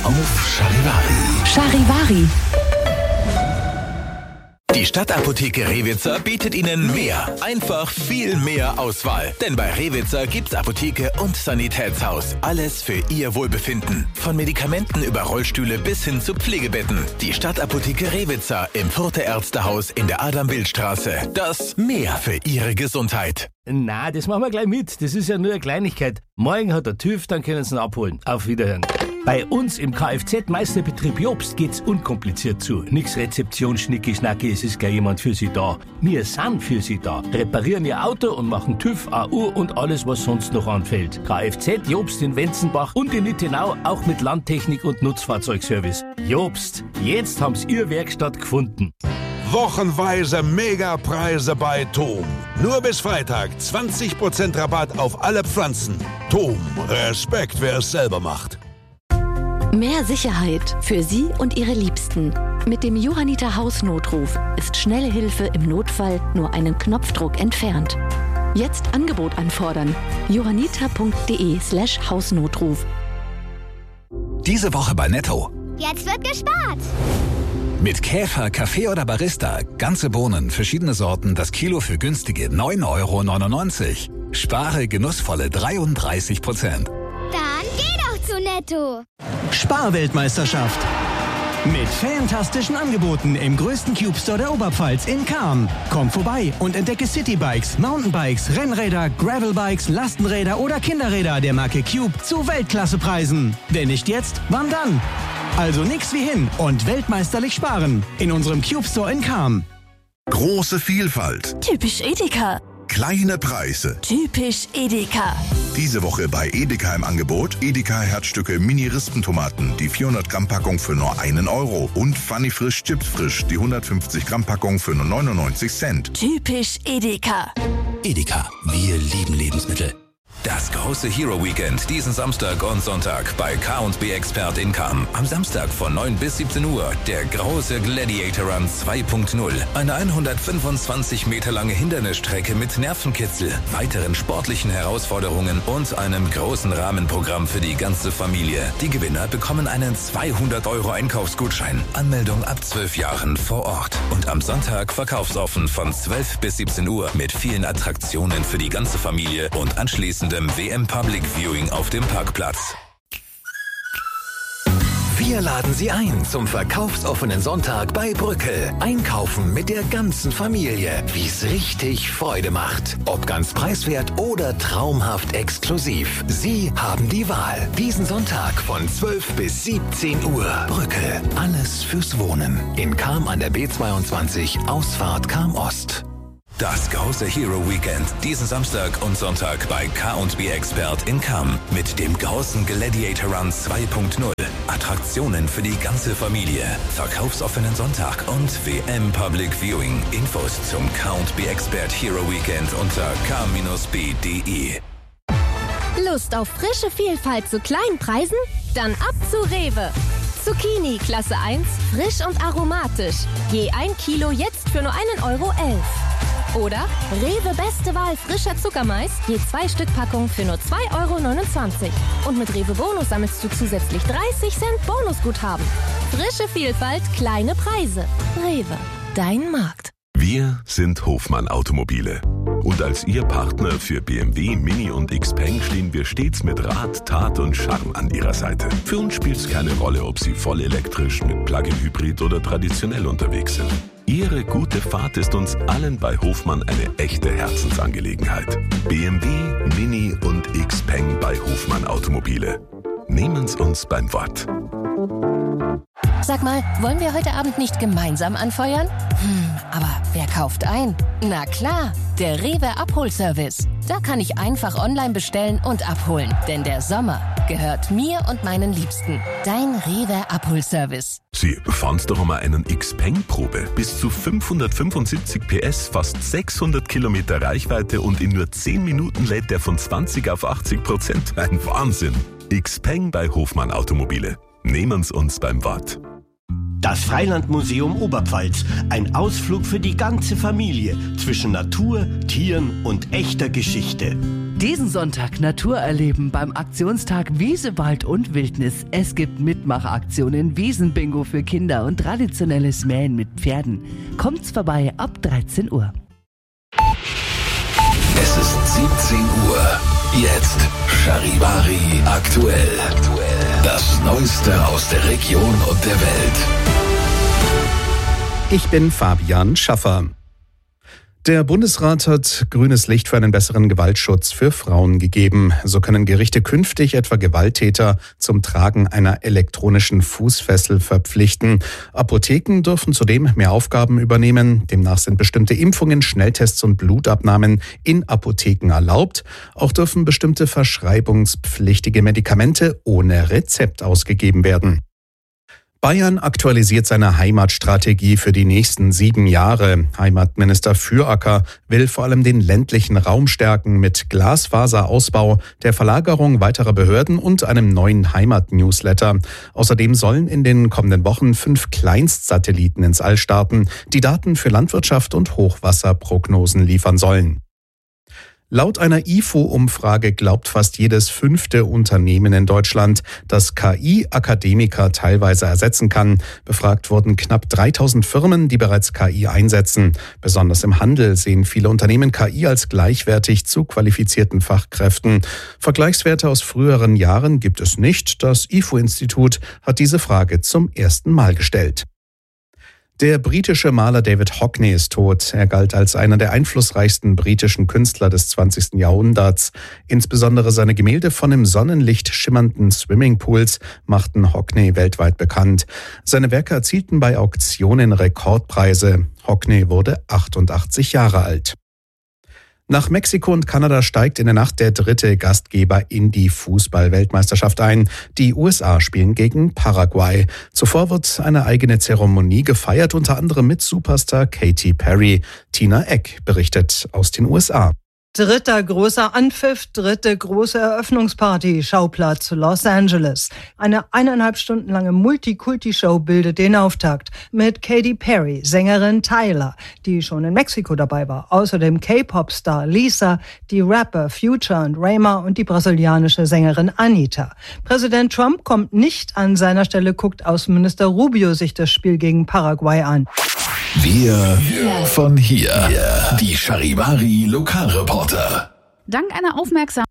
auf Charivari. Charivari. Die Stadtapotheke Rewitzer bietet Ihnen mehr, einfach viel mehr Auswahl. Denn bei Rewitzer gibt's Apotheke und Sanitätshaus. Alles für Ihr Wohlbefinden. Von Medikamenten über Rollstühle bis hin zu Pflegebetten. Die Stadtapotheke Rewitzer im Further Ärztehaus in der Adam-Wild-Straße. Das mehr für Ihre Gesundheit. Na, das machen wir gleich mit. Das ist ja nur eine Kleinigkeit. Morgen hat der TÜV, dann können Sie ihn abholen. Auf Wiederhören. Bei uns im Kfz-Meisterbetrieb Jobst geht's unkompliziert zu. Nix Rezeption, Schnicki-Schnacki, es ist gleich jemand für Sie da. Wir sind für Sie da. Reparieren Ihr Auto und machen TÜV, AU und alles, was sonst noch anfällt. Kfz Jobst in Wenzenbach und in Nittenau auch mit Landtechnik und Nutzfahrzeugservice. Jobst, jetzt haben's Ihr Werkstatt gefunden. Wochenweise Megapreise bei Thom. Nur bis Freitag 20% Rabatt auf alle Pflanzen. Thom, Respekt, wer es selber macht. Mehr Sicherheit für Sie und Ihre Liebsten. Mit dem Johanniter Hausnotruf ist schnelle Hilfe im Notfall nur einen Knopfdruck entfernt. Jetzt Angebot anfordern. johanniter.de/Hausnotruf. Diese Woche bei Netto. Jetzt wird gespart. Mit Käfer, Kaffee oder Barista. Ganze Bohnen, verschiedene Sorten, das Kilo für günstige 9,99 €. Spare genussvolle 33%. Dann geh doch zu Netto. Sparweltmeisterschaft. Mit fantastischen Angeboten im größten Cube Store der Oberpfalz in Cham. Komm vorbei und entdecke Citybikes, Mountainbikes, Rennräder, Gravelbikes, Lastenräder oder Kinderräder der Marke Cube zu Weltklassepreisen. Wenn nicht jetzt, wann dann? Also nix wie hin und weltmeisterlich sparen in unserem Cube Store in Cham. Große Vielfalt. Typisch Edeka. Kleine Preise. Typisch Edeka. Diese Woche bei Edeka im Angebot. Edeka Herzstücke Mini-Rispentomaten, die 400 Gramm Packung für nur 1 € und Funny Frisch Chips Frisch, die 150 Gramm Packung für nur 99 Cent. Typisch Edeka. Edeka, wir lieben Lebensmittel. Das große Hero Weekend diesen Samstag und Sonntag bei K&B Expert in Cham. Am Samstag von 9 bis 17 Uhr der große Gladiator Run 2.0. Eine 125 Meter lange Hindernisstrecke mit Nervenkitzel, weiteren sportlichen Herausforderungen und einem großen Rahmenprogramm für die ganze Familie. Die Gewinner bekommen einen 200 € Einkaufsgutschein. Anmeldung ab 12 Jahren vor Ort. Und am Sonntag verkaufsoffen von 12 bis 17 Uhr mit vielen Attraktionen für die ganze Familie und anschließend WM Public Viewing auf dem Parkplatz. Wir laden Sie ein zum verkaufsoffenen Sonntag bei Brückel. Einkaufen mit der ganzen Familie, wie es richtig Freude macht. Ob ganz preiswert oder traumhaft exklusiv. Sie haben die Wahl. Diesen Sonntag von 12 bis 17 Uhr. Brückel, alles fürs Wohnen. In Cham an der B22, Ausfahrt Cham Ost. Das große Hero Weekend diesen Samstag und Sonntag bei K&B Expert in Cham mit dem großen Gladiator Run 2.0. Attraktionen für die ganze Familie, verkaufsoffenen Sonntag und WM Public Viewing. Infos zum K&B Expert Hero Weekend unter k-b.de. Lust auf frische Vielfalt zu kleinen Preisen? Dann ab zu Rewe. Zucchini Klasse 1, frisch und aromatisch. Je 1 Kilo jetzt für nur 1,11 €. Oder Rewe Beste Wahl frischer Zuckermais, je 2 Stück Packung für nur 2,29 €. Und mit Rewe Bonus sammelst du zusätzlich 30 Cent Bonusguthaben. Frische Vielfalt, kleine Preise. Rewe, dein Markt. Wir sind Hofmann Automobile. Und als Ihr Partner für BMW, Mini und Xpeng stehen wir stets mit Rat, Tat und Charme an Ihrer Seite. Für uns spielt es keine Rolle, ob Sie voll elektrisch, mit Plug-in-Hybrid oder traditionell unterwegs sind. Ihre gute Fahrt ist uns allen bei Hofmann eine echte Herzensangelegenheit. BMW, Mini und Xpeng bei Hofmann Automobile. Nehmen's uns beim Wort. Sag mal, wollen wir heute Abend nicht gemeinsam anfeuern? Aber wer kauft ein? Na klar, der Rewe Abholservice. Da kann ich einfach online bestellen und abholen. Denn der Sommer gehört mir und meinen Liebsten. Dein Rewe Abholservice. Sie fahren's doch einmal einen Xpeng-Probe. Bis zu 575 PS, fast 600 Kilometer Reichweite und in nur 10 Minuten lädt der von 20 auf 80%. Ein Wahnsinn. Xpeng bei Hofmann Automobile. Nehmen's uns beim Wort. Das Freilandmuseum Oberpfalz. Ein Ausflug für die ganze Familie zwischen Natur, Tieren und echter Geschichte. Diesen Sonntag Natur erleben beim Aktionstag Wiese, Wald und Wildnis. Es gibt Mitmachaktionen, Wiesenbingo für Kinder und traditionelles Mähen mit Pferden. Kommt's vorbei ab 13 Uhr. Es ist 17 Uhr. Jetzt Charivari aktuell. Das Neueste aus der Region und der Welt. Ich bin Fabian Schaffer. Der Bundesrat hat grünes Licht für einen besseren Gewaltschutz für Frauen gegeben. So können Gerichte künftig etwa Gewalttäter zum Tragen einer elektronischen Fußfessel verpflichten. Apotheken dürfen zudem mehr Aufgaben übernehmen. Demnach sind bestimmte Impfungen, Schnelltests und Blutabnahmen in Apotheken erlaubt. Auch dürfen bestimmte verschreibungspflichtige Medikamente ohne Rezept ausgegeben werden. Bayern aktualisiert seine Heimatstrategie für die nächsten 7 Jahre. Heimatminister Füracker will vor allem den ländlichen Raum stärken mit Glasfaserausbau, der Verlagerung weiterer Behörden und einem neuen Heimat-Newsletter. Außerdem sollen in den kommenden Wochen 5 Kleinstsatelliten ins All starten, die Daten für Landwirtschaft und Hochwasserprognosen liefern sollen. Laut einer IFO-Umfrage glaubt fast jedes 5. Unternehmen in Deutschland, dass KI Akademiker teilweise ersetzen kann. Befragt wurden knapp 3000 Firmen, die bereits KI einsetzen. Besonders im Handel sehen viele Unternehmen KI als gleichwertig zu qualifizierten Fachkräften. Vergleichswerte aus früheren Jahren gibt es nicht. Das IFO-Institut hat diese Frage zum ersten Mal gestellt. Der britische Maler David Hockney ist tot. Er galt als einer der einflussreichsten britischen Künstler des 20. Jahrhunderts. Insbesondere seine Gemälde von im Sonnenlicht schimmernden Swimmingpools machten Hockney weltweit bekannt. Seine Werke erzielten bei Auktionen Rekordpreise. Hockney wurde 88 Jahre alt. Nach Mexiko und Kanada steigt in der Nacht der 3. Gastgeber in die Fußball-Weltmeisterschaft ein. Die USA spielen gegen Paraguay. Zuvor wird eine eigene Zeremonie gefeiert, unter anderem mit Superstar Katy Perry. Tina Eck berichtet aus den USA. 3. großer Anpfiff, 3. große Eröffnungsparty, Schauplatz Los Angeles. Eine 1,5 Stunden lange Multikulti-Show bildet den Auftakt mit Katy Perry, Sängerin Tyler, die schon in Mexiko dabei war. Außerdem K-Pop-Star Lisa, die Rapper Future und Rema und die brasilianische Sängerin Anitta. Präsident Trump kommt nicht an seiner Stelle, guckt Außenminister Rubio sich das Spiel gegen Paraguay an. Wir von hier. Die Charivari Lokalreporter. Dank einer aufmerksamen...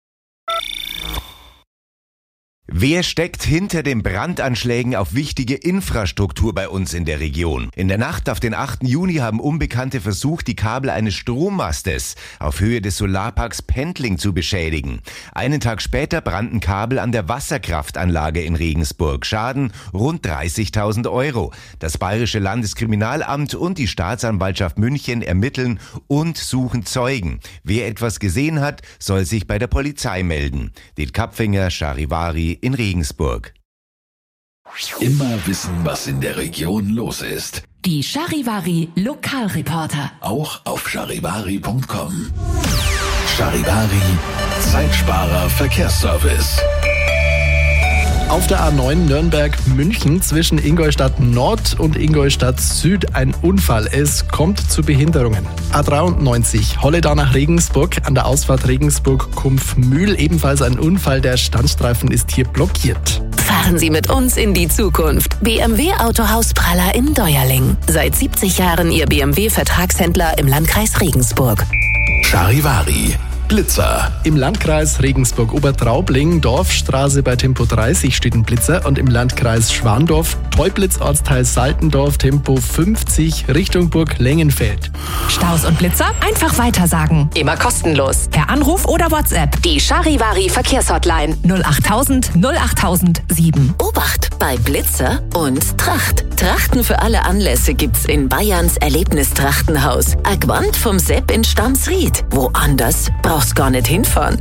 Wer steckt hinter den Brandanschlägen auf wichtige Infrastruktur bei uns in der Region? In der Nacht auf den 8. Juni haben Unbekannte versucht, die Kabel eines Strommastes auf Höhe des Solarparks Pendling zu beschädigen. Einen Tag später brannten Kabel an der Wasserkraftanlage in Regensburg. Schaden rund 30.000 €. Das Bayerische Landeskriminalamt und die Staatsanwaltschaft München ermitteln und suchen Zeugen. Wer etwas gesehen hat, soll sich bei der Polizei melden. Den Kapfinger, Charivari in Regensburg. Immer wissen, was in der Region los ist. Die Charivari Lokalreporter. Auch auf charivari.com. Charivari, Zeitsparer Verkehrsservice. Auf der A9 Nürnberg-München zwischen Ingolstadt Nord und Ingolstadt Süd ein Unfall. Es kommt zu Behinderungen. A93 Holleda nach Regensburg an der Ausfahrt Regensburg-Kumpfmühl ebenfalls ein Unfall. Der Standstreifen ist hier blockiert. Fahren Sie mit uns in die Zukunft. BMW Autohaus Praller in Deuerling. Seit 70 Jahren Ihr BMW-Vertragshändler im Landkreis Regensburg. Charivari. Blitzer. Im Landkreis Regensburg-Obertraubling, Dorfstraße bei Tempo 30 steht ein Blitzer und im Landkreis Schwandorf, Teublitz, Ortsteil Saltendorf, Tempo 50 Richtung Burg Lengenfeld. Staus und Blitzer einfach weitersagen. Immer kostenlos. Per Anruf oder WhatsApp. Die Charivari Verkehrshotline 08000 08007. Obacht bei Blitzer und Tracht. Trachten für alle Anlässe gibt's in Bayerns Erlebnistrachtenhaus. Agwand vom Sepp in Stamsried. Woanders brauchst gar nicht hinfahren.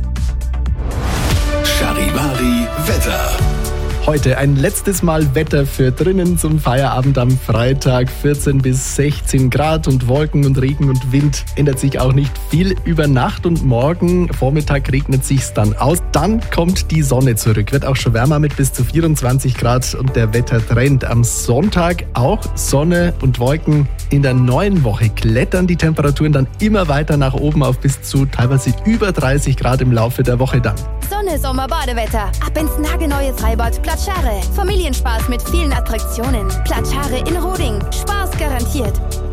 Charivari Wetter. Heute ein letztes Mal Wetter für drinnen zum Feierabend am Freitag. 14 bis 16 Grad und Wolken und Regen und Wind. Ändert sich auch nicht viel über Nacht und morgen Vormittag regnet sich's dann aus. Dann kommt die Sonne zurück. Wird auch schon wärmer mit bis zu 24 Grad und der Wettertrend. Am Sonntag auch Sonne und Wolken. In der neuen Woche klettern die Temperaturen dann immer weiter nach oben auf bis zu teilweise über 30 Grad im Laufe der Woche dann. Sonne, Sommer, Badewetter. Ab ins nagelneue Freibad Platschare. Familienspaß mit vielen Attraktionen. Platschare in Roding. Spaß garantiert.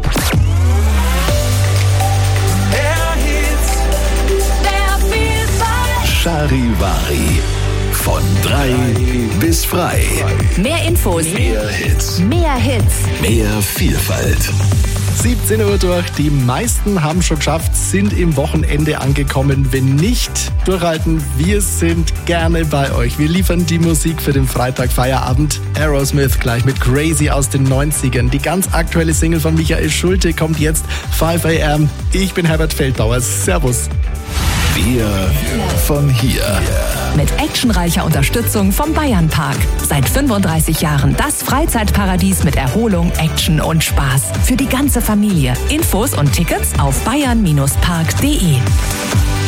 Charivari. Von 3 bis frei. Mehr Infos. Mehr Hits. Mehr Hits. Mehr Vielfalt. 17 Uhr durch. Die meisten haben schon geschafft, sind im Wochenende angekommen. Wenn nicht, durchhalten. Wir sind gerne bei euch. Wir liefern die Musik für den Freitagfeierabend. Aerosmith gleich mit Crazy aus den 90ern. Die ganz aktuelle Single von Michael Schulte kommt jetzt. 5 AM. Ich bin Herbert Feldbauer. Servus. Wir von hier. Mit actionreicher Unterstützung vom Bayernpark. Seit 35 Jahren das Freizeitparadies mit Erholung, Action und Spaß. Für die ganze Familie. Infos und Tickets auf bayern-park.de.